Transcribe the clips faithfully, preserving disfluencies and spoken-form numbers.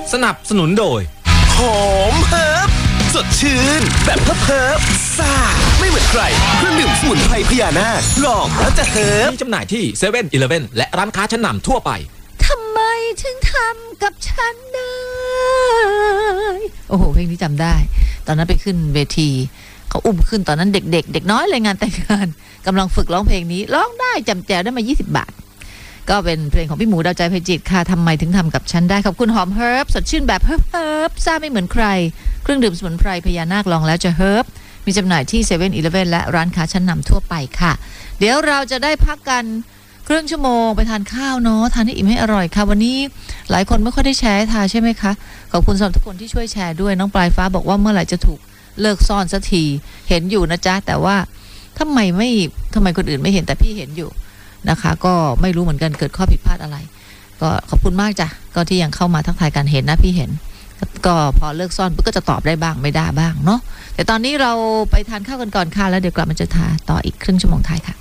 สนับสนุนโดยหอมเฮิร์บสดชื่นแบบเฮิร์บซ่าไม่เหมือนใครเครื่องดื่มสมุนไพรพญานาคลองแล้วจะเฮิร์บมีจำหน่ายที่เซเว่นอีเลฟเว่นและร้านค้าชั้นนำทั่วไปทำไมถึงทำกับฉันได้โอ้โหเพลงนี้จำได้ตอนนั้นไปขึ้นเวทีเขาอุ้มขึ้นตอนนั้นเด็กๆ เด็กน้อยเลยงานแต่งงานกำลังฝึกร้องเพลงนี้ร้องได้จำแจวได้มายี่สิบบาทก็เป็นเพลงของพี่หมูดาวใจไพจิตรค่ะทำไมถึงทำกับฉันได้ขอบคุณหอมเฮิร์บสดชื่นแบบเฮิร์บเฮิร์บซ่าไม่เหมือนใครเครื่องดื่มสมุนไพรพญานาคลองแล้วจะเฮิร์บมีจำหน่ายที่เซเว่นอีเลฟเว่นและร้านค้าชั้นนำทั่วไปค่ะเดี๋ยวเราจะได้พักกันครึ่งชั่วโมงไปทานข้าวเนาะทานให้อิ่มให้อร่อยค่ะวันนี้หลายคนไม่ค่อยได้แชร์ทานใช่ไหมคะขอบคุณสำหรับทุกคนที่ช่วยแชร์ด้วยน้องปลายฟ้าบอกว่าเมื่อไหร่จะถูกเลิกซ่อนสักทีเห็นอยู่นะจ๊ะแต่ว่าทำไมไม่ทำไมคนอื่นไม่เห็นแต่พี่เห็นอยู่นะคะก็ไม่รู้เหมือนกันเกิดข้อผิดพลาดอะไรก็ขอบคุณมากจ้ะก็ที่ยังเข้ามาทักทายกันเห็นนะพี่เห็นก็พอเลิกซ่อนปุ๊บก็จะตอบได้บ้างไม่ได้บ้างเนาะแต่ตอนนี้เราไปทานข้าวกันก่อนค่ะแล้วเดี๋ยวกลับมาเจอทาต่ออีกครึ่งชั่วโมงท้ายค่ะ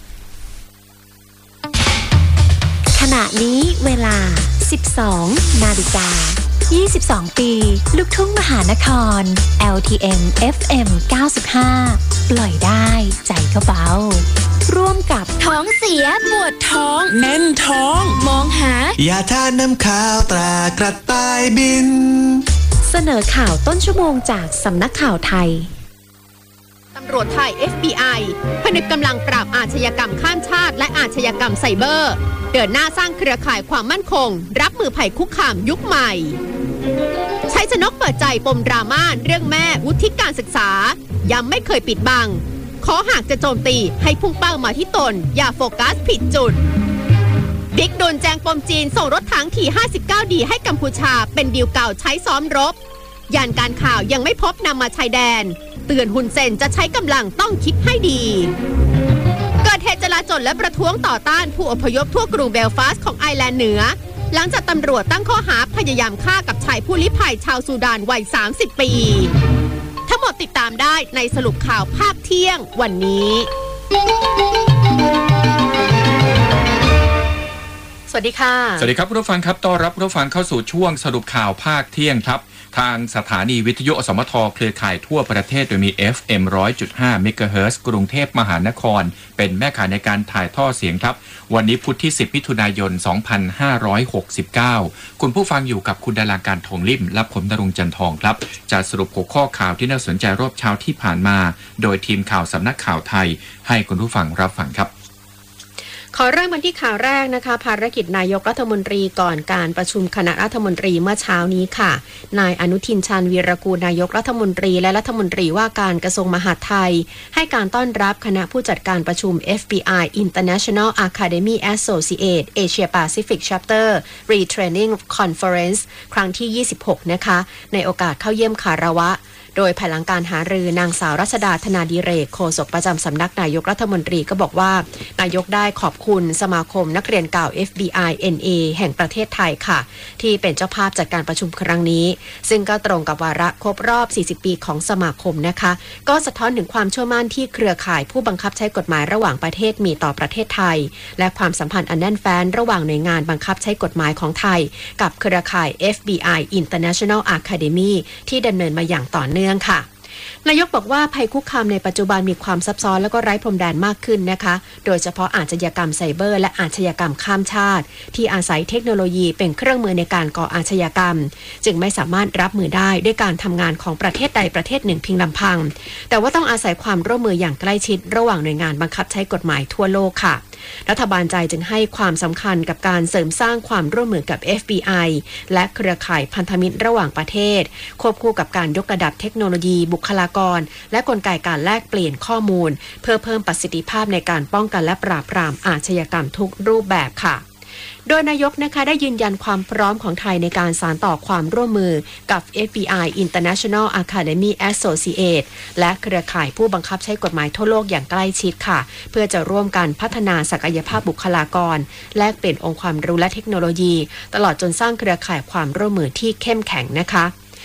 ขณะนี้เวลา สิบสองนาฬิกายี่สิบสอง ปีลูกทุ่งมหานคร แอล ที เอ็ม เอฟ เอ็ม เก้าสิบห้า ปล่อยได้ใจก็เบาร่วมกับท้องเสียปวดท้องแน่นท้องมองหายาทาน้ำขาวตรากระต่ายบินเสนอข่าวต้นชั่วโมงจากสำนักข่าวไทยตำรวจไทย เอฟ บี ไอ ผนึกกำลังปราบอาชญากรรมข้ามชาติและอาชญากรรมไซเบอร์เดินหน้าสร้างเครือข่ายความมั่นคงรับมือภัยคุกคามยุคใหม่ชัยชนกเปิดใจปมดราม่าเรื่องแม่วุฒิการศึกษาย้ำไม่เคยปิดบังขอหากจะโจมตีให้พุ่งเป้ามาที่ตนอย่าโฟกัสผิดจุดบิ๊กโดนแจงปมจีนส่งรถถังที ห้าสิบเก้าดี ให้กัมพูชาเป็นดีลเก่าใช้ซ้อมรบยานการข่าวยังไม่พบนำมาชายแดนเตือนฮุนเซนจะใช้กำลังต้องคิดให้ดีเกิดเหตุจลาจลและประท้วงต่อต้านผู้อพยพทั่วกรุงเบลฟาสต์ของไอร์แลนด์เหนือหลังจากตำรวจตั้งข้อหาพยายามฆ่ากับชายผู้ลี้ภัยชาวซูดานวัยสามสิบปีทั้งหมดติดตามได้ในสรุปข่าวภาคเที่ยงวันนี้สวัสดีค่ะสวัสดีครับผู้ฟังครับต้อนรับผู้ฟังเข้าสู่ช่วงสรุปข่าวภาคเที่ยงครับทางสถานีวิทยุอสมทเครือข่ายทั่วประเทศโดยมี เอฟ เอ็ม หนึ่งร้อยจุดห้า เมกะเฮิรตซ์กรุงเทพมหานครเป็นแม่ข่ายในการถ่ายทอดเสียงครับวันนี้พุธที่สิบมิถุนายนสองพันห้าร้อยหกสิบเก้าคุณผู้ฟังอยู่กับคุณดาราการทองลิ่มและผมดรุงจันทองครับจะสรุปหัวข้อข่าวที่น่าสนใจรอบเช้าที่ผ่านมาโดยทีมข่าวสำนักข่าวไทยให้คุณผู้ฟังรับฟังครับขอเริ่มกันที่ข่าวแรกนะคะภารกิจนายกรัฐมนตรีก่อนการประชุมคณะรัฐมนตรีเมื่อเช้านี้ค่ะนายอนุทินชาญวีรกูลนายกรัฐมนตรีและรัฐมนตรีว่าการกระทรวงมหาดไทยให้การต้อนรับคณะผู้จัดการประชุม เอฟ บี ไอ International Academy Associate Asia Pacific Chapter Retraining Conference ครั้งที่ยี่สิบหกนะคะในโอกาสเข้าเยี่ยมคารวะโดยภายหลังการหารือนางสาวรัชดาธนาดิเรกโฆษกประจำสำนักนายกรัฐมนตรีก็บอกว่านายกได้ขอบคุณสมาคมนักเรียนเก่า เอฟ บี ไอ เอ็น เอ แห่งประเทศไทยค่ะที่เป็นเจ้าภาพจัดการประชุมครั้งนี้ซึ่งก็ตรงกับวาระครบรอบสี่สิบปีของสมาคมนะคะก็สะท้อนถึงความเชื่อมั่นที่เครือข่ายผู้บังคับใช้กฎหมายระหว่างประเทศมีต่อประเทศไทยและความสัมพันธ์อันแน่นแฟ้นระหว่างหน่วยงานบังคับใช้กฎหมายของไทยกับเครือข่าย เอฟ บี ไอ International Academy ที่ดำเนินมาอย่างต่อเนื่องค่ะนายกบอกว่าภัยคุกคามในปัจจุบันมีความซับซ้อนและก็ไร้พรมแดนมากขึ้นนะคะโดยเฉพาะอาชญากรรมไซเบอร์และอาชญากรรมข้ามชาติที่อาศัยเทคโนโลยีเป็นเครื่องมือในการก่ออาชญากรรมจึงไม่สามารถรับมือได้ด้วยการทำงานของประเทศใดประเทศหนึ่งเพียงลำพังแต่ว่าต้องอาศัยความร่วมมืออย่างใกล้ชิดระหว่างหน่วยงานบังคับใช้กฎหมายทั่วโลกค่ะรัฐบาลใจจึงให้ความสำคัญกับการเสริมสร้างความร่วมมือกับ เอฟ บี ไอ และเครือข่ายพันธมิตรระหว่างประเทศควบคู่กับการยกระดับเทคโนโลยีบุคลากรและกลไกการแลกเปลี่ยนข้อมูลเพื่อเพิ่มประสิทธิภาพในการป้องกันและปราบปรามอาชญากรรมทุกรูปแบบค่ะโดยนายกนะคะได้ยืนยันความพร้อมของไทยในการสานต่อความร่วมมือกับ เอฟ บี ไอ International Academy Associate และเครือข่ายผู้บังคับใช้กฎหมายทั่วโลกอย่างใกล้ชิดค่ะเพื่อจะร่วมกันพัฒนาศักยภาพบุคลากรแลกเปลี่ยนองค์ความรู้และเทคโนโลยีตลอดจนสร้างเครือข่ายความร่วมมือที่เข้มแข็งนะคะ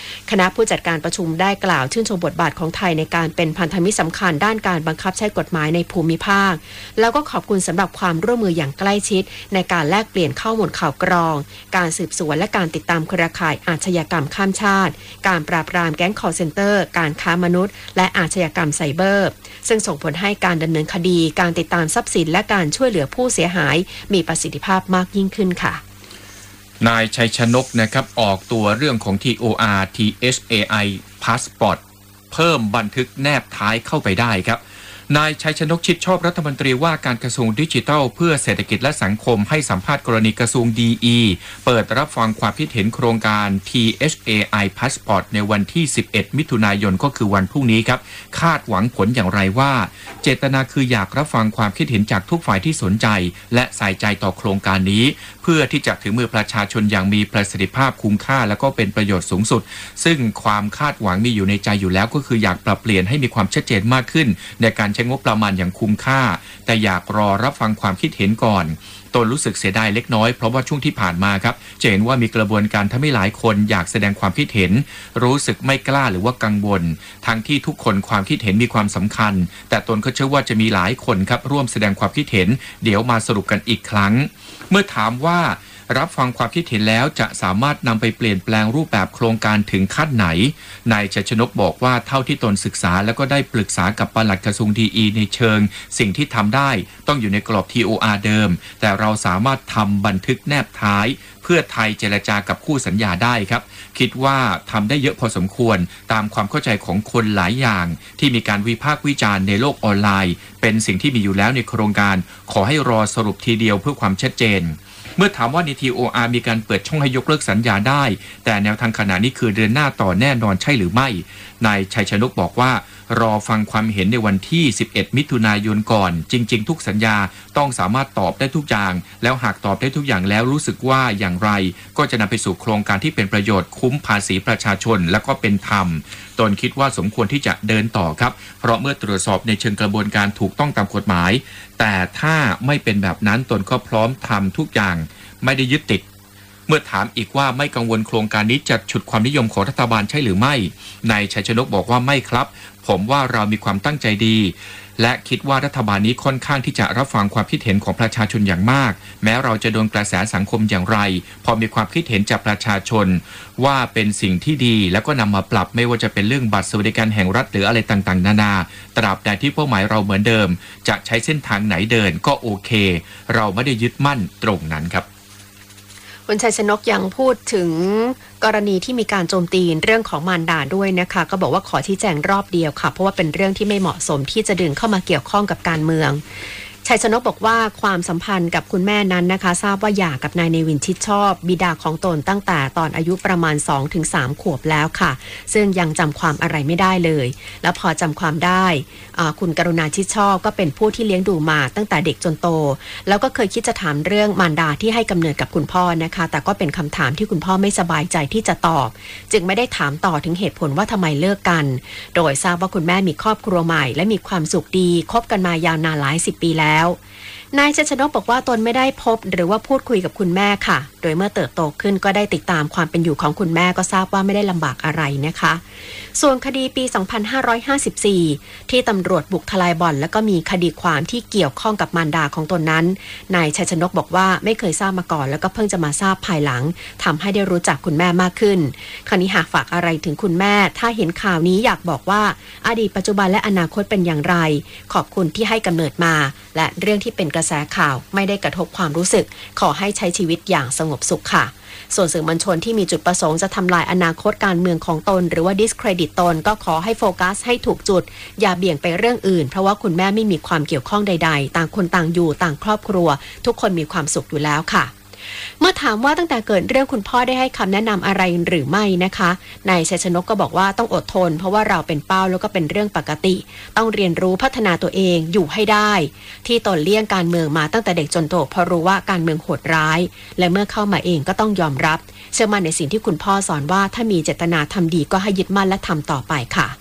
คณะผู้จัดการประชุมได้กล่าวชื่นชมบทบาทของไทยในการเป็นพันธมิตรสำคัญด้านการบังคับใช้กฎหมายในภูมิภาคแล้วก็ขอบคุณสำหรับความร่วมมืออย่างใกล้ชิดในการแลกเปลี่ยนข้อมูลข่าวกรองการสืบสวนและการติดตามเครือข่ายอาชญากรรมข้ามชาติการปราบปรามแก๊ง call center การค้ามนุษย์และอาชญากรรมไซเบอร์ซึ่งส่งผลให้การดำเนินคดีการติดตามทรัพย์สินและการช่วยเหลือผู้เสียหายมีประสิทธิภาพมากยิ่งขึ้นค่ะนายชัยชนกนะครับออกตัวเรื่องของ ที โอ อาร์ ที เอช เอ ไอ Passport เพิ่มบันทึกแนบท้ายเข้าไปได้ครับนายชัยชนกชิดชอบรัฐมนตรีว่าการกระทรวงดิจิทัลเพื่อเศรษฐกิจและสังคมให้สัมภาษณ์กรณีกระทรวง ดี อี เปิดรับฟังความคิดเห็นโครงการ ที เอช เอ ไอ Passport ในวันที่สิบเอ็ดมิถุนายนก็คือวันพรุ่งนี้ครับคาดหวังผลอย่างไรว่าเจตนาคืออยากรับฟังความคิดเห็นจากทุกฝ่ายที่สนใจและใส่ใจต่อโครงการนี้เพื่อที่จะถึงมือประชาชนอย่างมีประสิทธิภาพคุ้มค่าและก็เป็นประโยชน์สูงสุดซึ่งความคาดหวังมีอยู่ในใจอยู่แล้วก็คืออยากปรับเปลี่ยนให้มีความชัดเจนมากขึ้นในการใช้งบประมาณอย่างคุ้มค่าแต่อยากรอรับฟังความคิดเห็นก่อนตนรู้สึกเสียดายเล็กน้อยเพราะว่าช่วงที่ผ่านมาครับจะเห็นว่ามีกระบวนการทำให้หลายคนอยากแสดงความคิดเห็นรู้สึกไม่กล้าหรือว่ากังวลทั้งที่ทุกคนความคิดเห็นมีความสำคัญแต่ตนก็เชื่อว่าจะมีหลายคนครับร่วมแสดงความคิดเห็นเดี๋ยวมาสรุปกันอีกครั้งเมื่อถามว่ารับฟังความคิดเห็นแล้วจะสามารถนำไปเปลี่ยนแปลงรูปแบบโครงการถึงขั้นไหนนายชัยชนกบอกว่าเท่าที่ตนศึกษาแล้วก็ได้ปรึกษากับปลัดกระทรวง ดี อี ในเชิงสิ่งที่ทำได้ต้องอยู่ในกรอบ ที โอ อาร์ เดิมแต่เราสามารถทำบันทึกแนบท้ายเพื่อไทยเจรจากับคู่สัญญาได้ครับคิดว่าทำได้เยอะพอสมควรตามความเข้าใจของคนหลายอย่างที่มีการวิพากษ์วิจารณ์ในโลกออนไลน์เป็นสิ่งที่มีอยู่แล้วในโครงการขอให้รอสรุปทีเดียวเพื่อความชัดเจนเมื่อถามว่าใน ที โอ อาร์ มีการเปิดช่องให้ยกเลิกสัญญาได้แต่แนวทางขณะนี้คือเดินหน้าต่อแน่นอนใช่หรือไม่นายชัยชนกบอกว่ารอฟังความเห็นในวันที่สิบเอ็ดมิถุนายนก่อนจริงๆทุกสัญญาต้องสามารถตอบได้ทุกอย่างแล้วหากตอบได้ทุกอย่างแล้วรู้สึกว่าอย่างไรก็จะนำไปสู่โครงการที่เป็นประโยชน์คุ้มภาษีประชาชนและก็เป็นธรรมตนคิดว่าสมควรที่จะเดินต่อครับเพราะเมื่อตรวจสอบในเชิงกระบวนการถูกต้องตามกฎหมายแต่ถ้าไม่เป็นแบบนั้นตนก็พร้อมทำทุกอย่างไม่ได้ยึดติดเมื่อถามอีกว่าไม่กังวลโครงการนี้จะฉุดความนิยมของรัฐบาลใช่หรือไม่นายชัยชนกบอกว่าไม่ครับผมว่าเรามีความตั้งใจดีและคิดว่ารัฐบาลนี้ค่อนข้างที่จะรับฟังความคิดเห็นของประชาชนอย่างมากแม้เราจะโดนกระแสสังคมอย่างไรพอมีความคิดเห็นจากประชาชนว่าเป็นสิ่งที่ดีแล้วก็นำมาปรับไม่ว่าจะเป็นเรื่องบัตรสวัสดิการแห่งรัฐหรืออะไรต่างๆนานาตราบใดที่เป้าหมายเราเหมือนเดิมจะใช้เส้นทางไหนเดินก็โอเคเราไม่ได้ยึดมั่นตรงนั้นครับคุณชัยชนกยังพูดถึงกรณีที่มีการโจมตีเรื่องของมารดาด้วยนะคะก็บอกว่าขอชี้แจงรอบเดียวค่ะเพราะว่าเป็นเรื่องที่ไม่เหมาะสมที่จะดึงเข้ามาเกี่ยวข้องกับการเมืองชัยชนกบอกว่าความสัมพันธ์กับคุณแม่นั้นนะคะทราบว่าหย่ากับนายเนวินชิดชอบบิดาของตนตั้งแต่ตอนอายุประมาณ สองถึงสาม ขวบแล้วค่ะซึ่งยังจำความอะไรไม่ได้เลยแล้วพอจำความได้คุณกรุณาชิดชอบก็เป็นผู้ที่เลี้ยงดูมาตั้งแต่เด็กจนโตแล้วก็เคยคิดจะถามเรื่องมารดาที่ให้กำเนิดกับคุณพ่อนะคะแต่ก็เป็นคำถามที่คุณพ่อไม่สบายใจที่จะตอบจึงไม่ได้ถามต่อถึงเหตุผลว่าทำไมเลิกกันโดยทราบว่าคุณแม่มีครอบครัวใหม่และมีความสุขดีคบกันมายาวนานหลายสิบปีแล้วนายชัยชนกบอกว่าตนไม่ได้พบหรือว่าพูดคุยกับคุณแม่ค่ะโดยเมื่อเติบโตขึ้นก็ได้ติดตามความเป็นอยู่ของคุณแม่ก็ทราบว่าไม่ได้ลำบากอะไรนะคะส่วนคดีปีสองพันห้าร้อยห้าสิบสี่ที่ตำรวจบุกทลายบ่อนแล้วก็มีคดีความที่เกี่ยวข้องกับมารดาของตนนั้นนายชัยชนกบอกว่าไม่เคยทราบมาก่อนแล้วก็เพิ่งจะมาทราบภายหลังทำให้ได้รู้จักคุณแม่มากขึ้นคราวนี้หากฝากอะไรถึงคุณแม่ถ้าเห็นข่าวนี้อยากบอกว่าอดีตปัจจุบันและอนาคตเป็นอย่างไรขอบคุณที่ให้กำเนิดมาและเรื่องที่เป็นกระแสข่าวไม่ได้กระทบความรู้สึกขอให้ใช้ชีวิตอย่างสงบสุขค่ะส่วนสื่อมวลชนที่มีจุดประสงค์จะทำลายอนาคตการเมืองของตนหรือว่า discredit ตนก็ขอให้โฟกัสให้ถูกจุดอย่าเบี่ยงไปเรื่องอื่นเพราะว่าคุณแม่ไม่มีความเกี่ยวข้องใดๆต่างคนต่างอยู่ต่างครอบครัวทุกคนมีความสุขอยู่แล้วค่ะเมื่อถามว่าตั้งแต่เกิดเรื่องคุณพ่อได้ให้คำแนะนำอะไรหรือไม่นะคะนายชัยชนกก็บอกว่าต้องอดทนเพราะว่าเราเป็นเป้าแล้วก็เป็นเรื่องปกติต้องเรียนรู้พัฒนาตัวเองอยู่ให้ได้ที่ตนเลี่ยงการเมืองมาตั้งแต่เด็กจนโตเพราะรู้ว่าการเมืองโหดร้ายและเมื่อเข้ามาเองก็ต้องยอมรับเชื่อมั่นในสิ่งที่คุณพ่อสอนว่าถ้ามีเจตนาทำดีก็ให้ยึดมั่นและทำต่อไปค่ะ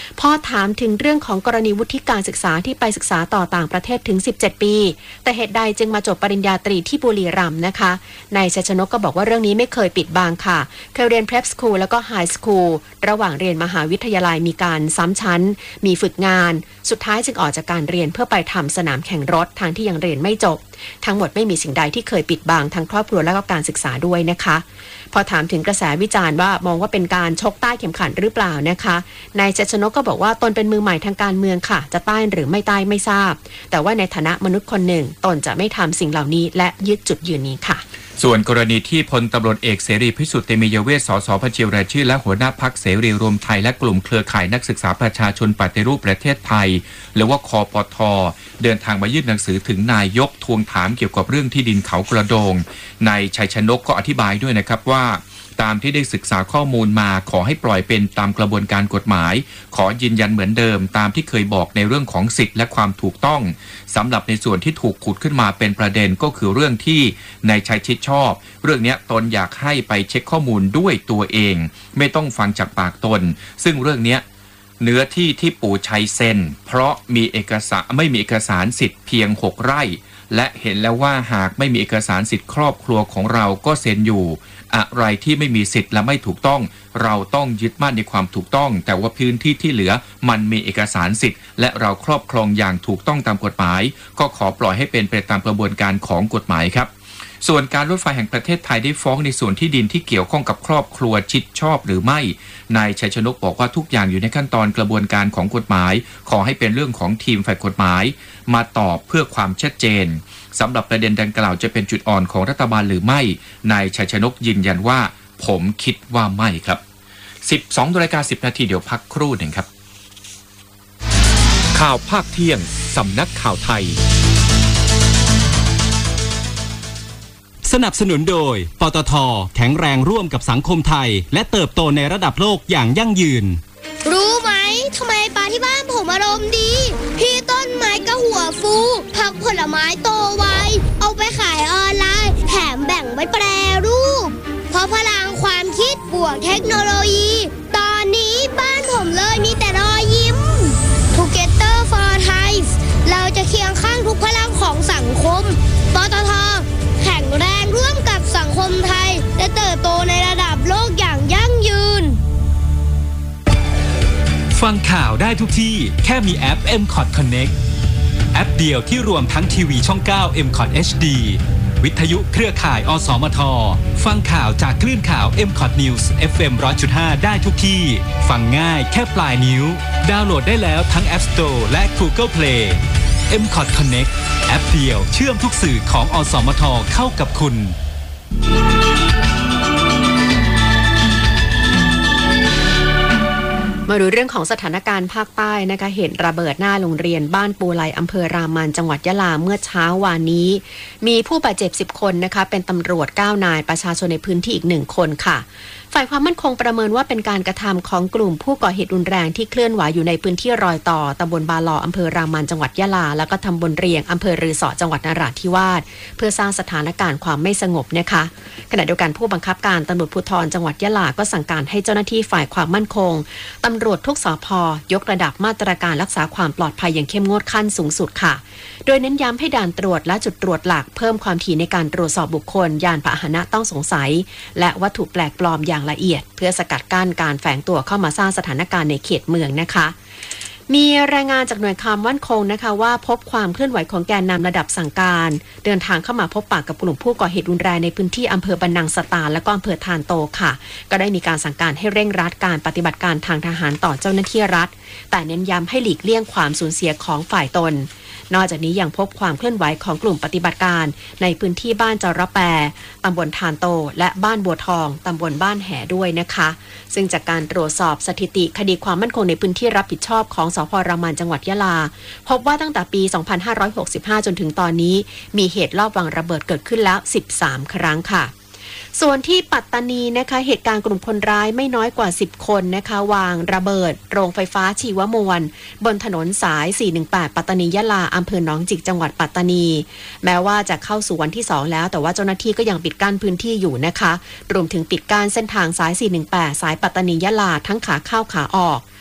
พอถามถึงเรื่องของกรณีวุฒิการศึกษาที่ไปศึกษาต่อต่างประเทศถึงสิบเจ็ดปีแต่เหตุใดจึงมาจบปริญญาตรีที่บุรีรัมย์นะคะนายชัยชนกก็บอกว่าเรื่องนี้ไม่เคยปิดบังค่ะเคยเรียน Prep School แล้วก็ High School ระหว่างเรียนมหาวิทยาลัยมีการซ้ำชั้นมีฝึกงานสุดท้ายจึงออกจากการเรียนเพื่อไปทำสนามแข่งรถทางที่ยังเรียนไม่จบทั้งหมดไม่มีสิ่งใดที่เคยปิดบังทั้งครอบครัวและก็การศึกษาด้วยนะคะพอถามถึงกระแสวิจารณ์ว่ามองว่าเป็นการชกใต้เข็มขัดหรือเปล่านะคะนายชัยชนกก็บอกว่าตนเป็นมือใหม่ทางการเมืองค่ะจะใต้หรือไม่ใต้ไม่ทราบแต่ว่าในฐานะมนุษย์คนหนึ่งตนจะไม่ทำสิ่งเหล่านี้และยึดจุดยืนนี้ค่ะส่วนกรณีที่พลตำรวจเอกเสรีพิสุทธิ์เตมียเวช สส บัญชีรายชื่อและหัวหน้าพรรคเสรีรวมไทยและกลุ่มเครือข่ายนักศึกษาประชาชนปฏิรูปประเทศไทยหรือว่าคปท.เดินทางมายื่นหนังสือถึงนายกทวงถามเกี่ยวกับเรื่องที่ดินเขากระโดงนายชัยชนกก็อธิบายด้วยนะครับว่าตามที่ได้ศึกษาข้อมูลมาขอให้ปล่อยเป็นตามกระบวนการกฎหมายขอยืนยันเหมือนเดิมตามที่เคยบอกในเรื่องของสิทธิและความถูกต้องสำหรับในส่วนที่ถูกขุดขึ้นมาเป็นประเด็นก็คือเรื่องที่นายชัยชิดชอบเรื่องนี้ตนอยากให้ไปเช็คข้อมูลด้วยตัวเองไม่ต้องฟังจากปากตนซึ่งเรื่องนี้เนื้อที่ที่ปู่ชัยเซ็นเพราะมีเอกสารไม่มีเอกสารสิทธิ์เพียงหกไร่และเห็นแล้วว่าหากไม่มีเอกสารสิทธิ์ครอบครัวของเราก็เซ็นอยู่อะไรที่ไม่มีสิทธิ์และไม่ถูกต้องเราต้องยึดมั่นในความถูกต้องแต่ว่าพื้นที่ที่เหลือมันมีเอกสารสิทธิ์และเราครอบครองอย่างถูกต้องตามกฎหมายก็ขอปล่อยให้เป็นไปตามกระบวนการของกฎหมายครับส่วนการรถไฟแห่งประเทศไทยได้ฟ้องในส่วนที่ดินที่เกี่ยวข้องกับครอบครัวชิดชอบหรือไม่นายชัยชนกบอกว่าทุกอย่างอยู่ในขั้นตอนกระบวนการของกฎหมายขอให้เป็นเรื่องของทีมฝ่ายกฎหมายมาตอบเพื่อความชัดเจนสำหรับประเด็นดังกล่าวจะเป็นจุดอ่อนของรัฐบาลหรือไม่นายชัยชนกยืนยันว่าผมคิดว่าไม่ครับ สิบสองนาฬิกาสิบนาทีเดี๋ยวพักครู่หนึ่งครับข่าวภาคเที่ยงสำนักข่าวไทยสนับสนุนโดยปตท.แข็งแรงร่วมกับสังคมไทยและเติบโตในระดับโลกอย่างยั่งยืนรู้ไหมทำไมปลาที่บ้านผมอารมณ์ดีพี่ต้นไม้ก็หัวฟูผักผลไม้โตไวเอาไปขายออนไลน์แถมแบ่งไว้แปรรูปเพราะพลังความคิดบวกเทคโนโลยีตอนนี้บ้านผมเลยมีแต่รอยยิ้ม Together for Thai เราจะเคียงข้างทุกพลังของสังคมปตท.แข็งแรงร่วมกับสังคมไทยและเติบโตในระดับโลกอย่างยั่งยืนฟังข่าวได้ทุกที่แค่มีแอป เอ็ม คอท Connect แอปเดียวที่รวมทั้งทีวีช่อง เก้า เอ็ม คอท เอช ดี วิทยุเครือข่ายอสมทฟังข่าวจากคลื่นข่าว เอ็ม คอท News เอฟ เอ็ม หนึ่งร้อยจุดห้า ได้ทุกที่ฟังง่ายแค่ปลายนิ้วดาวน์โหลดได้แล้วทั้ง App Store และ Google Play เอ็ม คอท Connect แอปเดียวเชื่อมทุกสื่อของอสมทเข้ากับคุณมาดูเรื่องของสถานการณ์ภาคใต้นะคะเหตุระเบิดหน้าโรงเรียนบ้านปูไลอำเภอรามันจังหวัดยะลาเมื่อเช้าวานนี้มีผู้บาดเจ็บสิบคนนะคะเป็นตำรวจเก้านายประชาชนในพื้นที่อีกหนึ่งคนค่ะฝ่ายความมั่นคงประเมินว่าเป็นการกระทำของกลุ่มผู้ก่อเหตุรุนแรงที่เคลื่อนไหวอยู่ในพื้นที่รอยต่อตำบลบาลออำเภอรามันจังหวัดยะลาแล้วก็ตำบลเรียงอำเภอรือสอจังหวัดนราธิวาสเพื่อสร้างสถานการณ์ความไม่สงบนะคะขณะเดียวกันผู้บังคับการตำรวจภูธรจังหวัดยะลาก็สั่งการให้เจ้าหน้าที่ฝ่ายความมั่นคงตำรวจทุกสภ.ยกระดับมาตรการรักษาความปลอดภัยอย่างเข้มงวดขั้นสูงสุดค่ะโดยเน้นย้ำให้ด่านตรวจและจุดตรวจหลักเพิ่มความถี่ในการตรวจสอบบุคคลยานพาหนะต้องสงสัยและวัตถุแปลกปลอมอย่างละเอียดเพื่อสกัดกั้นการแฝงตัวเข้ามาสร้างสถานการณ์ในเขตเมืองนะคะมีรายงานจากหน่วยความมั่นคงนะคะว่าพบความเคลื่อนไหวของแกนนำระดับสั่งการเดินทางเข้ามาพบปะกับกลุ่มผู้ก่อเหตุรุนแรงในพื้นที่อำเภอบันนังสตาและก็อำเภอทานโตค่ะก็ได้มีการสั่งการให้เร่งรัดการปฏิบัติการทางทหารต่อเจ้าหน้าที่รัฐแต่เน้นย้ำให้หลีกเลี่ยงความสูญเสียของฝ่ายตนนอกจากนี้ยังพบความเคลื่อนไหวของกลุ่มปฏิบัติการในพื้นที่บ้านจระแปตำบลทานโตและบ้านบัวทองตำบลบ้านแห่ด้วยนะคะซึ่งจากการตรวจสอบสถิติคดีความมั่นคงในพื้นที่รับผิดชอบของสภ.รามันจังหวัดยะลาพบว่าตั้งแต่ปีสองพันห้าร้อยหกสิบห้าจนถึงตอนนี้มีเหตุลอบวางระเบิดเกิดขึ้นแล้วสิบสามครั้งค่ะส่วนที่ปัตตานีนะคะเหตุการณ์กลุ่มคนร้ายไม่น้อยกว่าสิบคนนะคะวางระเบิดโรงไฟฟ้าชีวมวลบนถนนสายสี่หนึ่งแปดปัตตานียะลาอำเภอหนองจิกจังหวัดปัตตานีแม้ว่าจะเข้าสู่วันที่สองแล้วแต่ว่าเจ้าหน้าที่ก็ยังปิดกั้นพื้นที่อยู่นะคะรวมถึงปิดกั้นเส้นทางสายสี่หนึ่งแปดสายปัตตานียะลาทั้งขาเข้าขาออก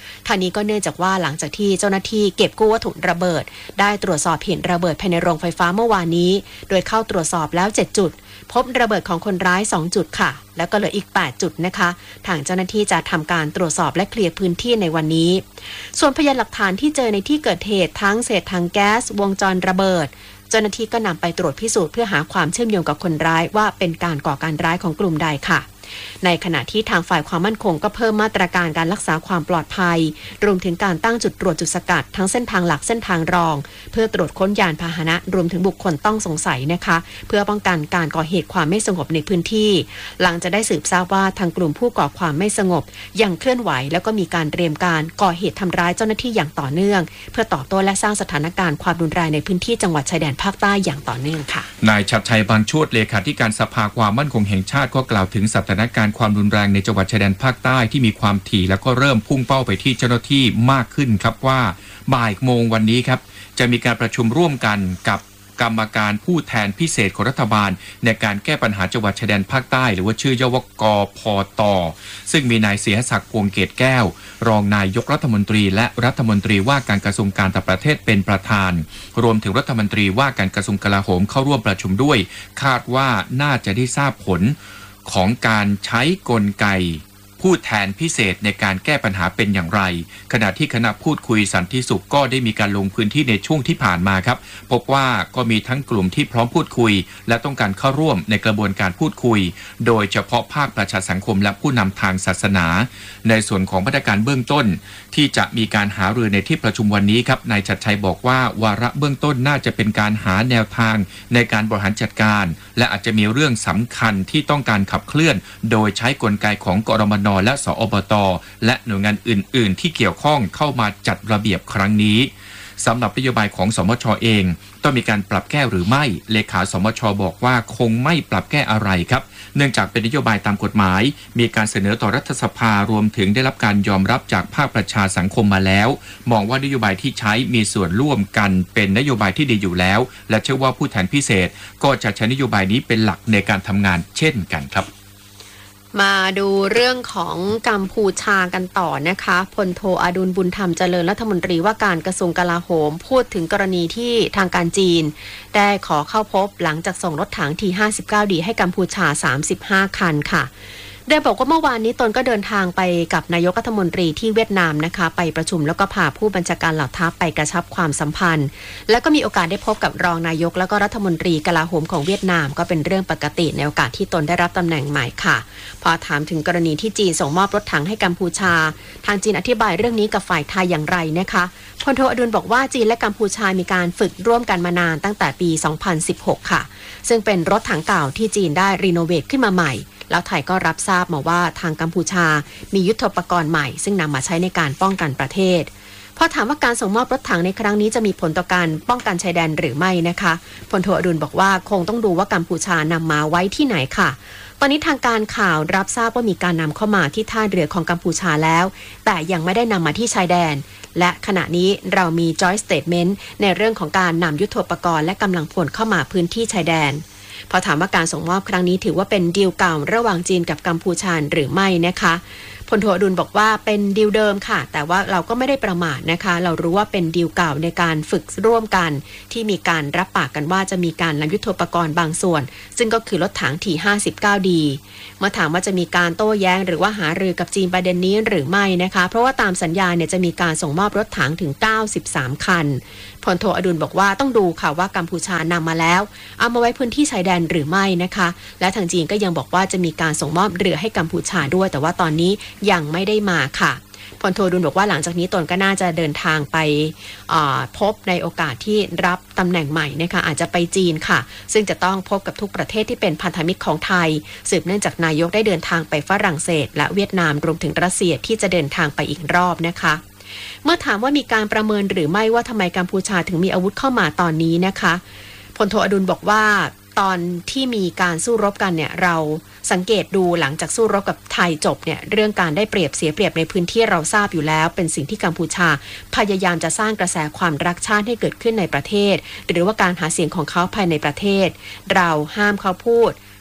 ท่านี้ก็เนื่องจากว่าหลังจากที่เจ้าหน้าที่เก็บกู้วัตถุระเบิดได้ตรวจสอบเหตุระเบิดภายในโรงไฟฟ้าเมื่อวานนี้โดยเข้าตรวจสอบแล้วเจ็ดจุดพบระเบิดของคนร้ายสองจุดค่ะแล้วก็เหลืออีกแปดจุดนะคะทางเจ้าหน้าที่จะทำการตรวจสอบและเคลียร์พื้นที่ในวันนี้ส่วนพยานหลักฐานที่เจอในที่เกิดเหตุทั้งเศษถังแก๊สวงจรระเบิดเจ้าหน้าที่ก็นำไปตรวจพิสูจน์เพื่อหาความเชื่อมโยงกับคนร้ายว่าเป็นการก่อการร้ายของกลุ่มใดค่ะในขณะที่ทางฝ่ายความมั่นคงก็เพิ่มมาตรการการรักษาความปลอดภัยรวมถึงการตั้งจุดตรวจจุดสกัดทั้งเส้นทางหลักเส้นทางรองเพื่อตรวจค้นยานพาหนะรวมถึงบุคคลต้องสงสัยนะคะเพื่อป้องกันการก่อเหตุความไม่สงบในพื้นที่หลังจะได้สืบทราบว่าทางกลุ่มผู้ก่อความไม่สงบยังเคลื่อนไหวแล้วก็มีการเตรียมการก่อเหตุทำร้ายเจ้าหน้าที่อย่างต่อเนื่องเพื่อตอบโต้และสร้างสถานการณ์ความรุนแรงในพื้นที่จังหวัดชายแดนภาคใต้อย่างต่อเนื่องค่ะนายชัดชัยบานชวดเลขาธิการสภาความมั่นคงแห่งชาติก็กล่าวถึงสถานการณ์ความรุนแรงในจังหวัดชายแดนภาคใต้ที่มีความถี่แล้วก็เริ่มพุ่งเป้าไปที่เจ้าหน้าที่มากขึ้นครับว่าบ่ายโมงวันนี้ครับจะมีการประชุมร่วมกันกับกรรมการผู้แทนพิเศษของรัฐบาลในการแก้ปัญหาจังหวัดชายแดนภาคใต้หรือว่าชื่อย่อว่ากพต.ซึ่งมีนายเสียศักดิ์พวงเกตแก้วรองนายกรัฐมนตรีและรัฐมนตรีว่าการกระทรวงการต่างประเทศเป็นประธานรวมถึงรัฐมนตรีว่าการกระทรวงกลาโหมเข้าร่วมประชุมด้วยคาดว่าน่าจะได้ทราบผลของการใช้กลไกผู้แทนพิเศษในการแก้ปัญหาเป็นอย่างไรขณะที่คณะพูดคุยสันติสุขก็ได้มีการลงพื้นที่ในช่วงที่ผ่านมาครับพบว่าก็มีทั้งกลุ่มที่พร้อมพูดคุยและต้องการเข้าร่วมในกระบวนการพูดคุยโดยเฉพาะภาคประชาสังคมและผู้นำทางศาสนาในส่วนของมาตรการเบื้องต้นที่จะมีการหารือในที่ประชุมวันนี้ครับนายชัดชัยบอกว่าวาระเบื้องต้นน่าจะเป็นการหาแนวทางในการบริหารจัดการและอาจจะมีเรื่องสำคัญที่ต้องการขับเคลื่อนโดยใช้กลไกของกรมน.และสอบต.และหน่วยงานอื่นๆที่เกี่ยวข้องเข้ามาจัดระเบียบครั้งนี้สำหรับนโยบายของสมช.เองต้องมีการปรับแก้หรือไม่เลขาสมช.บอกว่าคงไม่ปรับแก้อะไรครับเนื่องจากเป็นนโยบายตามกฎหมายมีการเสนอต่อรัฐสภารวมถึงได้รับการยอมรับจากภาคประชาสังคมมาแล้วมองว่านโยบายที่ใช้มีส่วนร่วมกันเป็นนโยบายที่ดีอยู่แล้วและเชื่อว่าผู้แทนพิเศษก็จะใช้นโยบายนี้เป็นหลักในการทำงานเช่นกันครับมาดูเรื่องของกัมพูชากันต่อนะคะพลโทอดุลบุญธรรมเจริญรัฐมนตรีว่าการกระทรวงกลาโหมพูดถึงกรณีที่ทางการจีนได้ขอเข้าพบหลังจากส่งรถถังทีห้าสิบเก้าดีให้กัมพูชาสามสิบห้าคันค่ะได้บอกว่าเมื่อวานนี้ตนก็เดินทางไปกับนายกรัฐมนตรีที่เวียดนามนะคะไปประชุมแล้วก็พาผู้บัญชาการเหล่าทัพไปกระชับความสัมพันธ์แล้วก็มีโอกาสได้พบกับรองนายกแล้วก็รัฐมนตรีกลาโหมของเวียดนามก็เป็นเรื่องปกติในโอกาสที่ตนได้รับตำแหน่งใหม่ค่ะพอถามถึงกรณีที่จีนส่งมอบรถถังให้กัมพูชาทางจีนอธิบายเรื่องนี้กับฝ่ายไทยอย่างไรนะคะพลโทอดุลบอกว่าจีนและกัมพูชามีการฝึกร่วมกันมานานตั้งแต่ปีสองพันสิบหกค่ะซึ่งเป็นรถถังเก่าที่จีนได้รีโนเวทขึ้นมาใหม่แล้วไทยก็รับทราบมาว่าทางกัมพูชามียุทโธปกรณ์ใหม่ซึ่งนำมาใช้ในการป้องกันประเทศพอถามว่าการส่งมอบรถถังในครั้งนี้จะมีผลต่อการป้องกันชายแดนหรือไม่นะคะพลโทอดุลบอกว่าคงต้องดูว่ากัมพูชานำมาไว้ที่ไหนค่ะตอนนี้ทางการข่าวรับทราบว่ามีการนำเข้ามาที่ท่าเรือของกัมพูชาแล้วแต่ยังไม่ได้นำมาที่ชายแดนและขณะนี้เรามี joint statement ในเรื่องของการนำยุทโธปกรณ์และกำลังพลเข้ามาพื้นที่ชายแดนพอถามว่าการส่งมอบครั้งนี้ถือว่าเป็นดีลเก่าระหว่างจีนกับกัมพูชาหรือไม่นะคะพลโทอดุลบอกว่าเป็นดีลเดิมค่ะแต่ว่าเราก็ไม่ได้ประมาทนะคะเรารู้ว่าเป็นดีลเก่าในการฝึกร่วมกันที่มีการรับปากกันว่าจะมีการนำยุทโธปกรณ์บางส่วนซึ่งก็คือรถถังทีห้าสิบเก้าดี เมื่อถามว่าจะมีการโต้แย้งหรือว่าหารือกับจีนประเด็นนี้หรือไม่นะคะเพราะว่าตามสัญญาเนี่ยจะมีการส่งมอบรถถังถึงเก้าสิบสามคันพลโทอดุลบอกว่าต้องดูค่ะว่ากัมพูชานำมาแล้วเอามาไว้พื้นที่ชายแดนหรือไม่นะคะและทางจีนก็ยังบอกว่าจะมีการส่งมอบเรือให้กัมพูชาด้วยแต่ว่าตอนนี้ยังไม่ได้มาค่ะพลโทอดุลบอกว่าหลังจากนี้ตนก็น่าจะเดินทางไปพบในโอกาสที่รับตำแหน่งใหม่นะคะอาจจะไปจีนค่ะซึ่งจะต้องพบกับทุกประเทศที่เป็นพันธมิตรของไทยสืบเนื่องจากนายกได้เดินทางไปฝรั่งเศสและเวียดนามรวมถึงรัสเซียที่จะเดินทางไปอีกรอบนะคะเมื่อถามว่ามีการประเมินหรือไม่ว่าทำไมกัมพูชาถึงมีอาวุธเข้ามาตอนนี้นะคะพลโทอดุลบอกว่าตอนที่มีการสู้รบกันเนี่ยเราสังเกตดูหลังจากสู้รบกับไทยจบเนี่ยเรื่องการได้เปรียบเสียเปรียบในพื้นที่เราทราบอยู่แล้วเป็นสิ่งที่กัมพูชาพยายามจะสร้างกระแสความรักชาติให้เกิดขึ้นในประเทศหรือว่าการหาเสียงของเขาภายในประเทศเราห้ามเขาพูด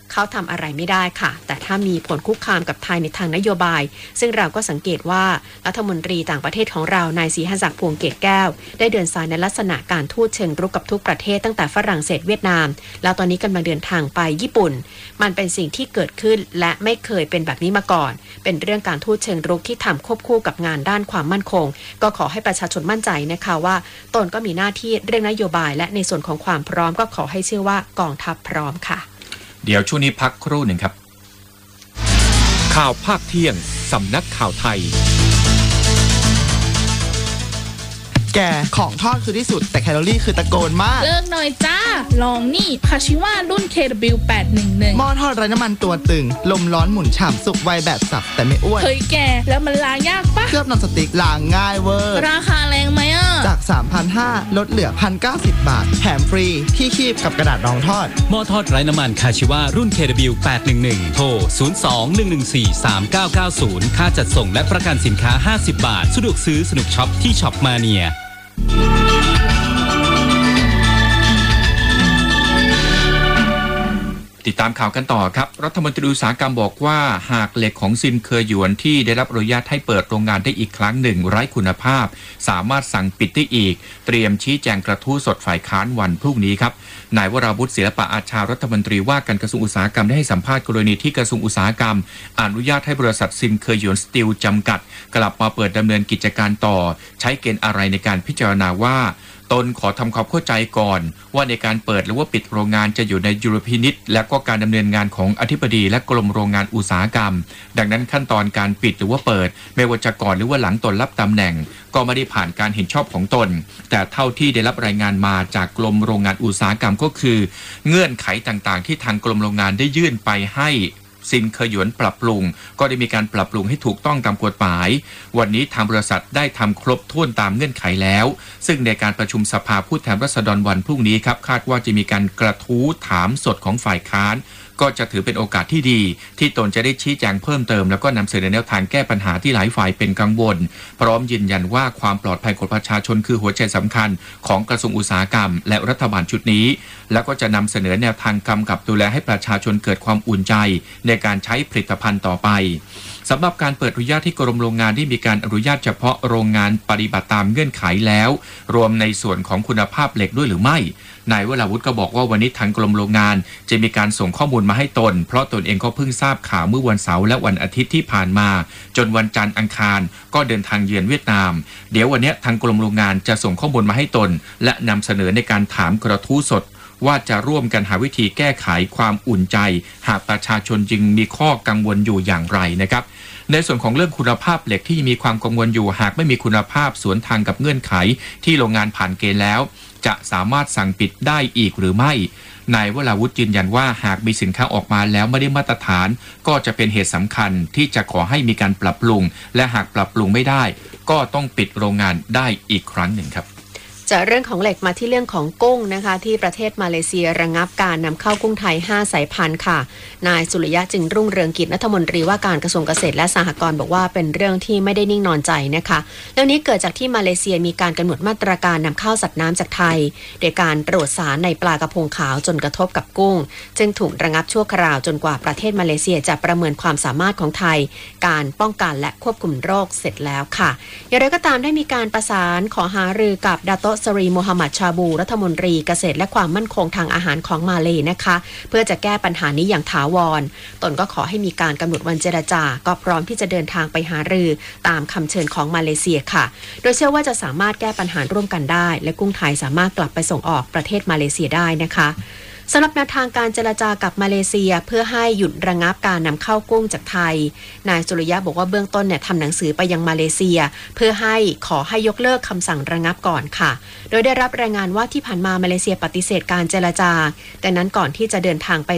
เขาทำอะไรไม่ได้ค่ะแต่ถ้ามีผลคุกคามกับไทยในทางนโยบายซึ่งเราก็สังเกตว่ารัฐมนตรีต่างประเทศของเรานายศรีหศักดิ์พวงเกตแก้วได้เดินสายในลักษณะการทูตเชิงรุกกับทุกประเทศตั้งแต่ฝรั่งเศสเวียดนามแล้วตอนนี้กำลังเดินทางไปญี่ปุ่นมันเป็นสิ่งที่เกิดขึ้นและไม่เคยเป็นแบบนี้มาก่อนเป็นเรื่องการทูตเชิงรุกที่ทำควบคู่กับงานด้านความมั่นคงก็ขอให้ประชาชนมั่นใจนะคะว่าตนก็มีหน้าที่เรื่องนโยบายและในส่วนของความพร้อมก็ขอให้เชื่อว่ากองทัพพร้อมค่ะเดี๋ยวช่วงนี้พักครู่หนึ่งครับข่าวภาคเที่ยงสำนักข่าวไทยแกของทอดคือที่สุดแต่แคลอรี่คือตะโกนมากเลิกหน่อยจ้าลองนี่คาชิวารุ่น เค ดับเบิลยู แปดหนึ่งหนึ่งหม้อทอดไร้น้ำมันตัวตึงลมร้อนหมุนฉ่ำสุกไวแบบสับแต่ไม่อ้วนเฮ้ยแกแล้วมันล้างยากปะเคลือบนอนสติ๊กล้างง่ายเวอร์ราคาแรงไหมอ่ะจาก สามพันห้าร้อย ลดเหลือ หนึ่งพันเก้าสิบ บาทแถมฟรีที่คีบกับกระดาษรองทอดหม้อทอดไร้น้ำมันคาชิวารุ่น เค ดับเบิลยู แปดหนึ่งหนึ่ง โทร ศูนย์ สอง หนึ่ง หนึ่ง สี่ สาม เก้า เก้า ศูนย์ ค่าจัดส่งและประกันสินค้าห้าสิบบาทสะดวกซื้อสนุกช็อปที่ช็อปมาเนียติดตามข่าวกันต่อครับรัฐมนตรีอุตสาหกรรมบอกว่าหากเหล็กของซินเคยหยวนที่ได้รับอนุญาตให้เปิดโรงงานได้อีกครั้งหนึ่งไร้คุณภาพสามารถสั่งปิดได้อีกเตรียมชี้แจงกระทู้สดฝ่ายค้านวันพรุ่งนี้ครับนายวราวุฒิศิลปะอาชารัฐมนตรีว่าการกระทรวงอุตสาหกรรมได้ให้สัมภาษณ์กรณีที่กระทรวงอุตสาหกรรมอนุญาตให้บริษัทซินเคยหยวนสตีลจำกัดกลับมาเปิดดำเนินกิจการต่อใช้เกณฑ์อะไรในการพิจารณาว่าตนขอทำความเข้าใจก่อนว่าในการเปิดหรือว่าปิดโรงงานจะอยู่ในดุลพินิจและก็การดำเนินงานของอธิบดีและกรมโรงงานอุตสาหกรรมดังนั้นขั้นตอนการปิดหรือว่าเปิดไม่ว่าจะก่อนหรือว่าหลังตนรับตำแหน่งก็ไม่ได้ผ่านการเห็นชอบของตนแต่เท่าที่ได้รับรายงานมาจากกรมโรงงานอุตสาหกรรมก็คือเงื่อนไขต่างๆที่ทางกรมโรงงานได้ยื่นไปให้ซินเคยหยวนปรับปรุงก็ได้มีการปรับปรุงให้ถูกต้องตามกฎหมายวันนี้ทางบริษัทได้ทำครบถ้วนตามเงื่อนไขแล้วซึ่งในการประชุมสภาผู้แทนราษฎรวันพรุ่งนี้ครับคาดว่าจะมีการกระทู้ถามสดของฝ่ายค้านก็จะถือเป็นโอกาสที่ดีที่ตนจะได้ชี้แจงเพิ่มเติมแล้วก็นำเสนอแนวทางแก้ปัญหาที่หลายฝ่ายเป็นกังวลพร้อมยืนยันว่าความปลอดภัยของประชาชนคือหัวใจสำคัญของกระทรวงอุตสาหกรรมและรัฐบาลชุดนี้แล้วก็จะนำเสนอแนวทางกำกับดูแลให้ประชาชนเกิดความอุ่นใจในการใช้ผลิตภัณฑ์ต่อไปสำหรับการเปิดอนุญาตที่กรมโรงงานที่มีการอนุญาตเฉพาะโรงงานปฏิบัติตามเงื่อนไขแล้วรวมในส่วนของคุณภาพเหล็กด้วยหรือไม่นายวราวุฒิก็บอกว่าวันนี้ทางกรมโรงงานจะมีการส่งข้อมูลมาให้ตนเพราะตนเองก็เพิ่งทราบข่าวเมื่อวันเสาร์และวันอาทิตย์ที่ผ่านมาจนวันจันทร์อังคารก็เดินทางเยือนเวียดนามเดี๋ยววันนี้ทางกรมโรงงานจะส่งข้อมูลมาให้ตนและนำเสนอในการถามกระทู้สดว่าจะร่วมกันหาวิธีแก้ไขความอุ่นใจหากประชาชนจึงมีข้อกังวลอยู่อย่างไรนะครับในส่วนของเรื่องคุณภาพเหล็กที่มีความกังวลอยู่หากไม่มีคุณภาพสวนทางกับเงื่อนไขที่โรงงานผ่านเกณฑ์แล้วจะสามารถสั่งปิดได้อีกหรือไม่นายวราวุฒิยืนยันว่าหากมีสินค้าออกมาแล้วไม่ได้มาตรฐานก็จะเป็นเหตุสำคัญที่จะขอให้มีการปรับปรุงและหากปรับปรุงไม่ได้ก็ต้องปิดโรงงานได้อีกครั้งหนึ่งครับจากเรื่องของเหล็กมาที่เรื่องของกุ้งนะคะที่ประเทศมาเลเซียระงับการนำเข้ากุ้งไทยห้าสายพันธุ์ค่ะนายสุริยะจึงรุ่งเรืองกิจรัฐมนตรีว่าการกระทรวงเกษตรและสหกรณ์บอกว่าเป็นเรื่องที่ไม่ได้นิ่งนอนใจนะคะเรื่องนี้เกิดจากที่มาเลเซียมีการกำหนดมาตรการนำเข้าสัตว์น้ำจากไทยโดยการตรวจสารในปลากระพงขาวจนกระทบกับกุ้งจึงถูกระงับชั่วคราวจนกว่าประเทศมาเลเซียจะประเมินความสามารถของไทยการป้องกันและควบคุมโรคเสร็จแล้วค่ะอย่างไรก็ตามได้มีการประสานขอหารือกับดาโตสรีโมฮัมหมัดชาบูรัฐมนตรีเกษตรและความมั่นคงทางอาหารของมาเลนะคะเพื่อจะแก้ปัญหานี้อย่างถาวรตนก็ขอให้มีการกำหนดวันเจรจาก็พร้อมที่จะเดินทางไปหารือตามคำเชิญของมาเลเซียค่ะโดยเชื่อว่าจะสามารถแก้ปัญหาร่วมกันได้และกุ้งไทยสามารถกลับไปส่งออกประเทศมาเลเซียได้นะคะสำหรับแนวทางการเจรจากับมาเลเซียเพื่อให้หยุดระงับการนำเข้ากุ้งจากไทยนายสุริยะบอกว่าเบื้องต้นเนี่ยทำหนังสือไปยังมาเลเซียเพื่อให้ขอให้ยกเลิกคำสั่งระงับก่อนค่ะโดยได้รับรายงานว่าที่ผ่านมามาเลเซียปฏิเสธการเจรจาดังนั้นก่อนที่จะเดินทางไป